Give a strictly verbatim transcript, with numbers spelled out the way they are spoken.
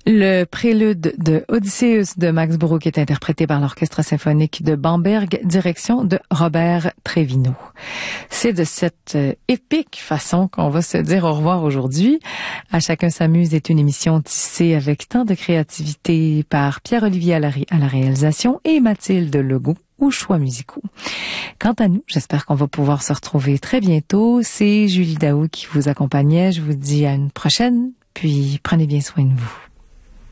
Le prélude de Odysseus de Max Bruch est interprété par l'Orchestre symphonique de Bamberg, direction de Robert Trevino. C'est de cette euh, épique façon qu'on va se dire au revoir aujourd'hui. À chacun s'amuse est une émission tissée avec tant de créativité par Pierre-Olivier à la, ré- à la réalisation et Mathilde Legault aux choix musicaux. Quant à nous, j'espère qu'on va pouvoir se retrouver très bientôt. C'est Julie Daou qui vous accompagnait. Je vous dis à une prochaine, puis prenez bien soin de vous.